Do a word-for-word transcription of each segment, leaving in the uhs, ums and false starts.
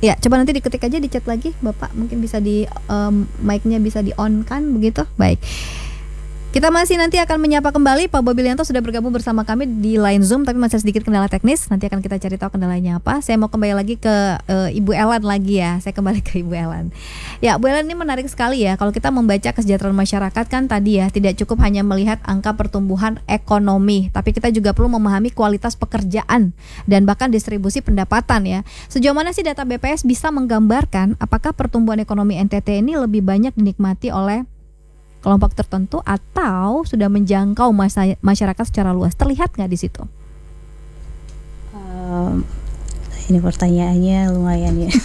Ya, coba nanti diketik aja di chat lagi, Bapak mungkin bisa di um, mic-nya bisa di on kan begitu. Baik. Kita masih nanti akan menyapa kembali Pak Bobi Lianto sudah bergabung bersama kami di line Zoom, tapi masih sedikit kendala teknis. Nanti akan kita cari tahu kendalanya apa. Saya mau kembali lagi ke uh, Ibu Ellen lagi ya. Saya kembali ke Ibu Ellen. Ya, Bu Ellen, ini menarik sekali ya. Kalau kita membaca kesejahteraan masyarakat kan tadi ya, tidak cukup hanya melihat angka pertumbuhan ekonomi, tapi kita juga perlu memahami kualitas pekerjaan dan bahkan distribusi pendapatan ya. Sejauh mana sih data B P S bisa menggambarkan apakah pertumbuhan ekonomi N T T ini lebih banyak dinikmati oleh kelompok tertentu atau sudah menjangkau masa, masyarakat secara luas? Terlihat nggak di situ? Um, ini pertanyaannya lumayan ya.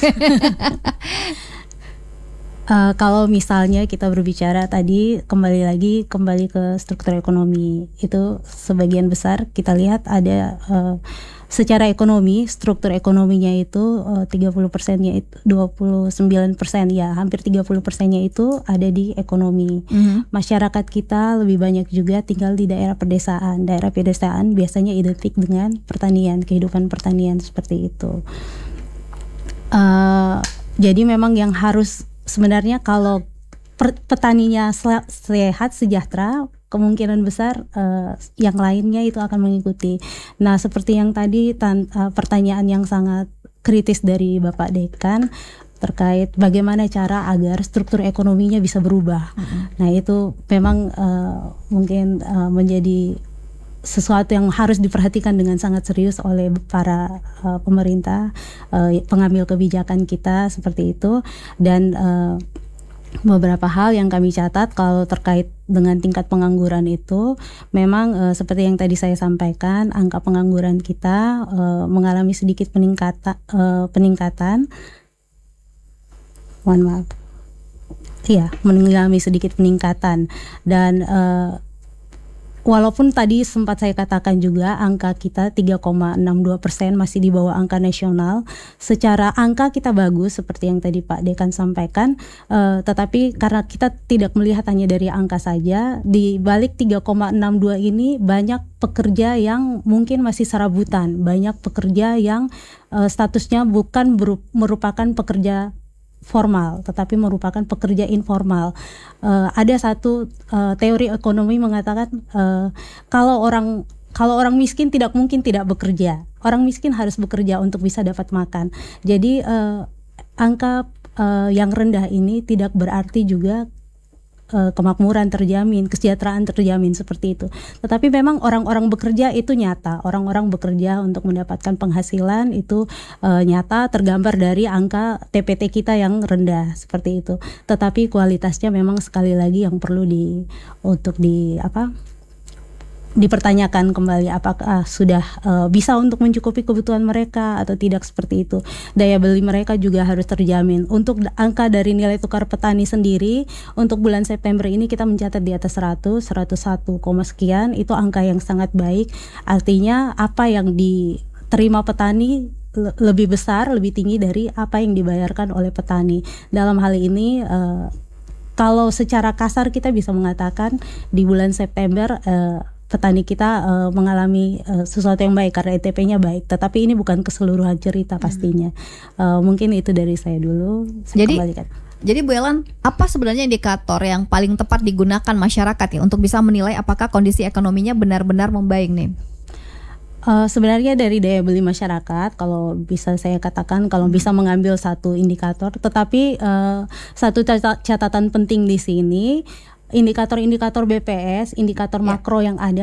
uh, kalau misalnya kita berbicara tadi kembali lagi kembali ke struktur ekonomi, itu sebagian besar kita lihat ada uh, secara ekonomi, struktur ekonominya itu uh, tiga puluh persennya itu dua puluh sembilan persen ya, hampir tiga puluh persennya itu ada di ekonomi. Mm-hmm. Masyarakat kita lebih banyak juga tinggal di daerah pedesaan. Daerah pedesaan biasanya identik dengan pertanian, kehidupan pertanian seperti itu. Uh, jadi memang yang harus sebenarnya kalau per, petaninya sehat, sejahtera, kemungkinan besar uh, yang lainnya itu akan mengikuti. Nah, seperti yang tadi tan- uh, pertanyaan yang sangat kritis dari Bapak Dekan terkait bagaimana cara agar struktur ekonominya bisa berubah. Mm-hmm. Nah, itu memang uh, mungkin uh, menjadi sesuatu yang harus diperhatikan dengan sangat serius oleh para uh, pemerintah, uh, pengambil kebijakan kita seperti itu. Dan uh, beberapa hal yang kami catat kalau terkait dengan tingkat pengangguran itu memang e, seperti yang tadi saya sampaikan, angka pengangguran kita e, mengalami sedikit peningkatan e, peningkatan mohon maaf iya mengalami sedikit peningkatan dan e, walaupun tadi sempat saya katakan juga angka kita tiga koma enam dua persen masih di bawah angka nasional. Secara angka kita bagus seperti yang tadi Pak Dekan sampaikan, uh, tetapi karena kita tidak melihat hanya dari angka saja, di balik tiga koma enam dua ini banyak pekerja yang mungkin masih serabutan, banyak pekerja yang uh, statusnya bukan berup- merupakan pekerja formal, tetapi merupakan pekerja informal. Uh, ada satu uh, teori ekonomi mengatakan uh, kalau orang kalau orang miskin tidak mungkin tidak bekerja. Orang miskin harus bekerja untuk bisa dapat makan. Jadi uh, angka uh, yang rendah ini tidak berarti juga uh, kemakmuran terjamin, kesejahteraan terjamin seperti itu. Tetapi memang orang-orang bekerja itu nyata. Orang-orang bekerja untuk mendapatkan penghasilan itu uh, nyata, tergambar dari angka T P T kita yang rendah seperti itu. Tetapi kualitasnya memang sekali lagi yang perlu di untuk di apa? dipertanyakan kembali apakah sudah uh, bisa untuk mencukupi kebutuhan mereka atau tidak seperti itu. Daya beli mereka juga harus terjamin. Untuk angka dari nilai tukar petani sendiri untuk bulan September ini kita mencatat di atas seratus, seratus satu, sekian, itu angka yang sangat baik. Artinya apa yang diterima petani le- lebih besar, lebih tinggi dari apa yang dibayarkan oleh petani. Dalam hal ini uh, kalau secara kasar kita bisa mengatakan di bulan September uh, petani kita uh, mengalami uh, sesuatu yang baik karena E T P-nya baik, tetapi ini bukan keseluruhan cerita pastinya. Uh, mungkin itu dari saya dulu. Saya jadi, kembalikan. Jadi Bu Ellen, apa sebenarnya indikator yang paling tepat digunakan masyarakat ya untuk bisa menilai apakah kondisi ekonominya benar-benar membaik nih? Uh, sebenarnya dari daya beli masyarakat, kalau bisa saya katakan, kalau bisa mengambil satu indikator, tetapi uh, satu catatan penting di sini. Indikator-indikator B P S, indikator yeah. makro yang ada